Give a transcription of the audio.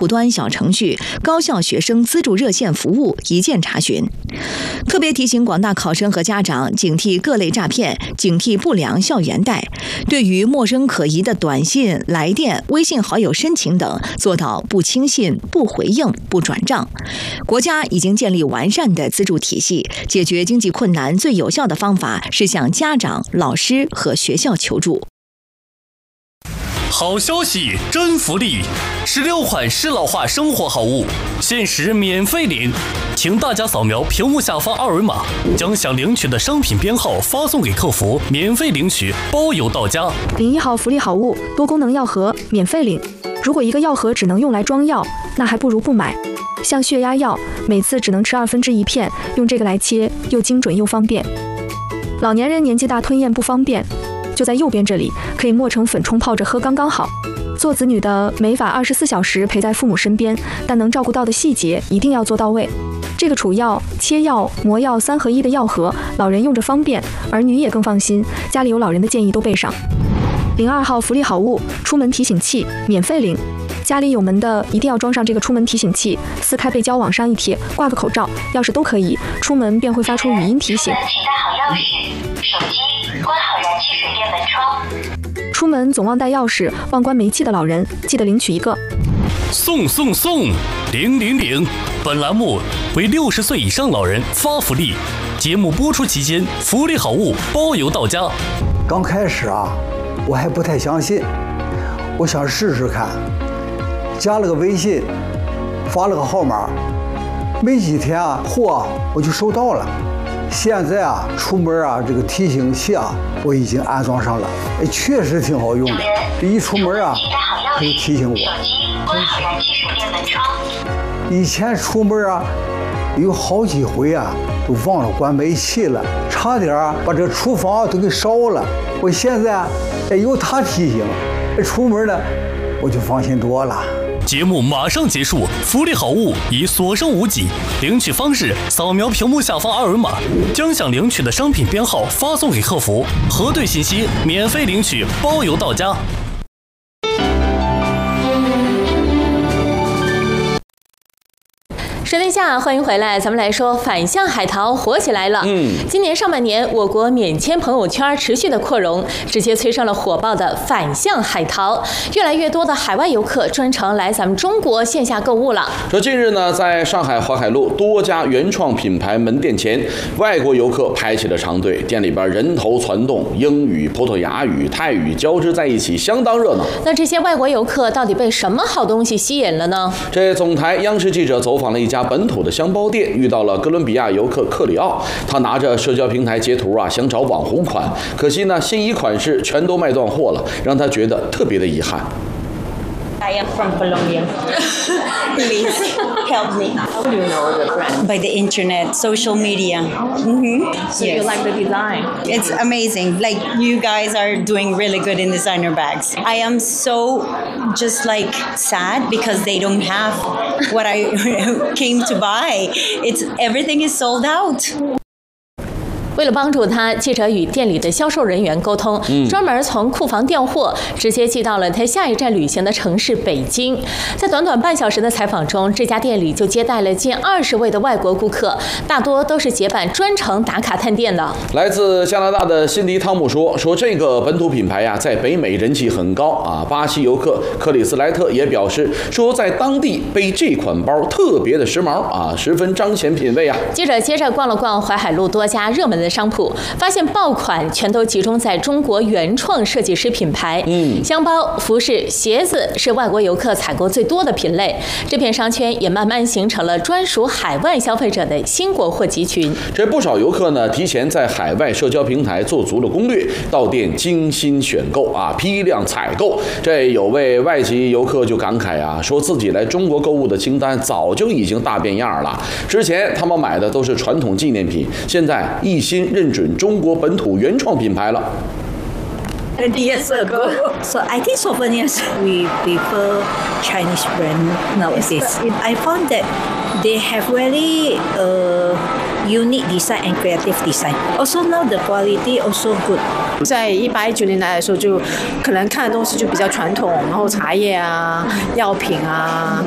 户端小程序、高校学生资助热线服务一键查询。特别提醒广大考生和家长警惕各类诈骗，警惕不良校园贷。对于陌生可疑的短信、来电、微信好友申请等，做到不轻信、不回应、不转账。国家已经建立完善的资助体系，解决经济困难最有效的方法是向家长、老师和学校求助。 好消息，真福利！16款适老化生活好物，限时免费领，请大家扫描屏幕下方二维码，将想领取的商品编号发送给客服，免费领取，包邮到家。 领1号福利好物，多功能药盒，免费领。如果一个药盒只能用来装药，那还不如不买。像血压药，每次只能吃1/2片，用这个来切，又精准又方便。老年人年纪大吞咽不方便，就在右边这里，可以磨成粉冲泡着喝刚刚好。做子女的没法24小时陪在父母身边，但能照顾到的细节一定要做到位。这个储药、切药、磨药3合1的药盒，老人用着方便，儿女也更放心。家里有老人的建议都备上。领2号福利好物，出门提醒器，免费领。家里有门的一定要装上这个出门提醒器，撕开背胶往上一贴，挂个口罩、钥匙都可以，出门便会发出语音提醒。 请带好钥匙、手机，关好燃气水电门窗。 出门总忘带钥匙、忘关煤气的老人，记得领取一个。 送！领！本栏目为60岁以上老人发福利，节目播出期间，福利好物包邮到家。 刚开始我还不太相信，我想试试看，加了个微信，发了个号码，没几天货我就收到了。现在出门这个提醒器我已经安装上了，确实挺好用的。这一出门它就提醒我。 手机关好燃气水电门窗。 以前出门有好几回都忘了关煤气了，差点把这厨房都给烧了。我现在有它提醒，出门呢我就放心多了。 节目马上结束，福利好物已所剩无几。领取方式：扫描屏幕下方二维码，将想领取的商品编号发送给客服，核对信息，免费领取，包邮到家。 时间下，欢迎回来，咱们来说反向海淘火起来了。今年上半年，我国免签朋友圈持续的扩容，直接催生了火爆的反向海淘。越来越多的海外游客专程来咱们中国线下购物了。 说近日呢，在上海淮海路多家原创品牌门店前，外国游客排起了长队，店里边人头攒动，英语、葡萄牙语、泰语交织在一起，相当热闹。 那这些外国游客到底被什么好东西吸引了呢？ 这总台央视记者走访了一家本土的箱包店，遇到了哥伦比亚游客克里奥，他拿着社交平台截图想找网红款，可惜呢新衣款式全都卖断货了，让他觉得特别的遗憾。 I am from Colombia. Please help me. How do you know the brand? By the internet, social media. So you like the design? It's amazing. Like you guys are doing really good in designer bags. I am so just like sad because they don't have what I came to buy. Everything is sold out. 为了帮助他，记者与店里的销售人员沟通，专门从库房调货，直接寄到了他下一站旅行的城市北京。在短短半小时的采访中，这家店里就接待了近20位的外国顾客，大多都是结伴专程打卡探店的。 来自加拿大的辛迪·汤姆说这个本土品牌在北美人气很高巴西游客克里斯莱特也表示说，在当地背这款包特别的时髦十分彰显品味记者接着逛了逛淮海路多家热门的商铺，发现爆款全都集中在中国原创设计师品牌。箱包、服饰、鞋子是外国游客采购最多的品类。这片商圈也慢慢形成了专属海外消费者的新国货集群。 这不少游客呢，提前在海外社交平台做足了攻略，到店精心选购批量采购。这有位外籍游客就感慨说自己来中国购物的清单早就已经大变样了。之前他们买的都是传统纪念品，现在一心认准中国本土原创品牌了。 20 years ago. So I think souvenirs, we prefer Chinese brand nowadays. I found that they have very unique design and creative design. Also now the quality also good. 在119年来的时候，就可能看的东西就比较传统，然后茶叶药品